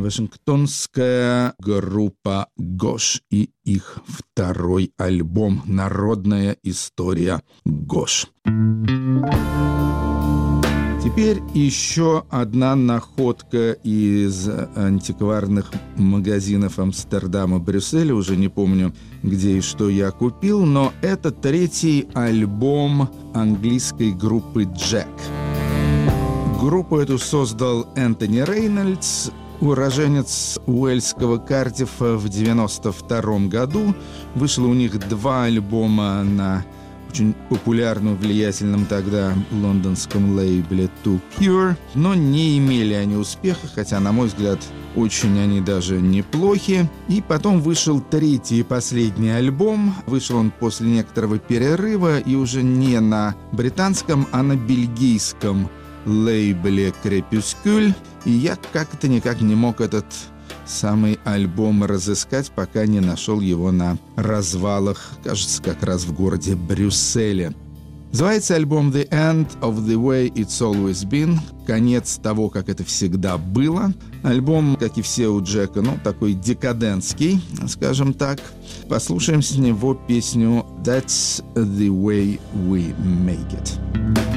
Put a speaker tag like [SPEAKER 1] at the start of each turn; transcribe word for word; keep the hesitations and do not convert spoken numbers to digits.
[SPEAKER 1] Вашингтонская группа «Гош» и их второй альбом «Народная история Гош». Теперь еще одна находка из антикварных магазинов Амстердама, Брюсселя. Уже не помню, где и что я купил, но это третий альбом английской группы «Джек». Группу эту создал Энтони Рейнольдс, уроженец уэльского Кардиффа, в девяносто втором году. Вышло у них два альбома на очень популярном, влиятельном тогда лондонском лейбле Too Pure, но не имели они успеха, хотя, на мой взгляд, очень они даже неплохи. И потом вышел третий и последний альбом. Вышел он после некоторого перерыва и уже не на британском, а на бельгийском лейбле Crépuscule. И я как-то никак не мог этот самый альбом разыскать, пока не нашел его на развалах, кажется, как раз в городе Брюсселе. Называется альбом «The End of the Way It's Always Been», конец того, как это всегда было. Альбом, как и все у Джека, ну, такой декадентский, скажем так. Послушаем с него песню «That's the way we make it».